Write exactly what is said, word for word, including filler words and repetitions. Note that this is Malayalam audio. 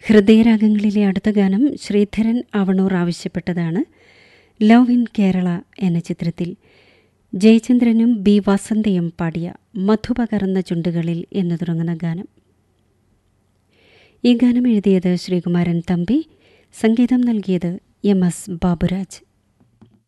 ഹൃദയരാഗങ്ങളിലെ അടുത്ത ഗാനം ശ്രീധരൻ അവണൂർ ആവശ്യപ്പെട്ടതാണ്. ലവ് ഇൻ കേരള എന്ന ചിത്രത്തിൽ ജയചന്ദ്രനും ബി വസന്തയും പാടിയ മധുപകർന്ന ചുണ്ടുകളിൽ എന്ന് തുടങ്ങുന്ന ഗാനം. ഈ ഗാനം എഴുതിയത് ശ്രീകുമാരൻ തമ്പി, സംഗീതം നൽകിയത് എം എസ് ബാബുരാജ്.